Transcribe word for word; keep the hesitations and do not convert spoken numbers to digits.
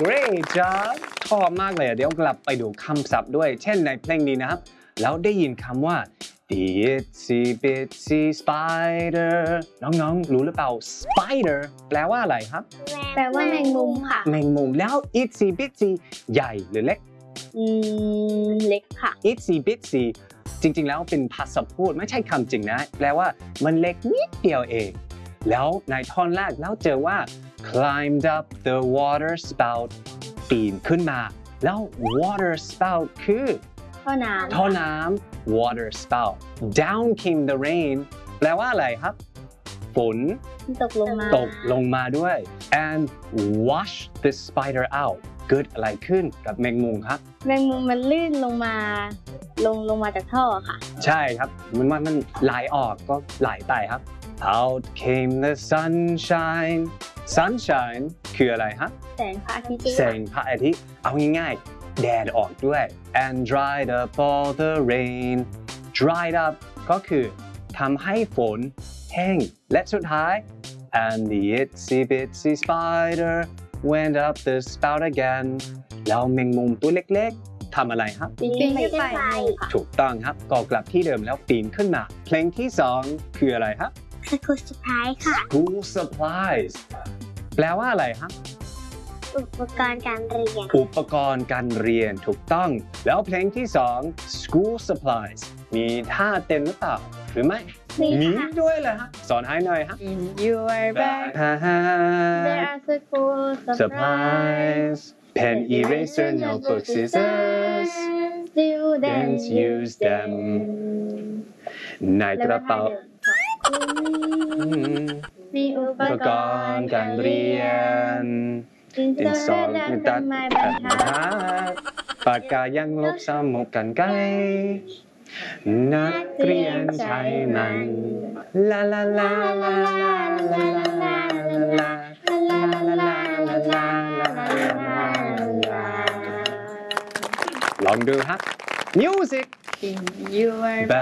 great job ชอบมากเลยเดี๋ยวกลับไปดูคำศัพท์ด้วยเช่นในเพลงนี้นะครับแล้วได้ยินคำว่า the itsy bitsy spider น้องๆรู้หรือเปล่า spider แปลว่าอะไรครับแปลว่าแมงมุมค่ะแมงมุมแล้ว itsy bitsy ใหญ่หรือเล็กอืมเล็กค่ะ itsy bitsy จริงๆแล้วเป็นภาษาพูดไม่ใช่คำจริงนะแปลว่ามันเล็กนิดเดียวเองแล้วในท่อนแรกแล้วเจอว่า climbed up the water spout ปีนขึ้นมาแล้ว water spout คือท่อน้ำท่อน้ำ water spout down came the rain แปลว่าอะไรครับฝนตกลงมาตกลงมาด้วย and wash the spider out เกิดอะไรขึ้นกับแมงมุมครับแมงมุมมันลื่นลงมาลงลงมาจากท่อค่ะใช่ครับมันว่ามันไหลออกก็ไหลไปครับ out came the sunshine sunshine คืออะไรฮะแสงพระอาทิตย์แสงพระอาทิตย์เอาง่ายๆแดดออกด้วย and dried up all the rain dried up ก็คือทำให้ฝนแห้งและสุดท้าย and the itsy bitsy spider went up the spout again แล้วแมงมุมตัวเล็กๆทำอะไรครับปีนขึ้นไปถูกต้องครับก็กลับที่เดิมแล้วปีนขึ้นมาเพลงที่สองคืออะไรครับ School supplies ค่ะ School supplies แปลว่าอะไรครับอุปกรณ์การเรียนอุปกรณ์การเรียนถูกต้องแล้วเพลงที่สอง School supplies มีท่าเต้นหรือเปล่าหรือไม่มีด้วยเลยฮะสอนให้หน่อยฮะ In your bag there are school supplies pen eraser notebook scissors students use them ในกระเป๋ามีอุปกรณ์การเรียนดินสอและต้นไม้บรรทัดปากกายังลบสมุดกันไกลนักเรียนใช้มันลาลาลาลาลาลาลาลาลาลาลาลาลาลาลองดูครับ Music In your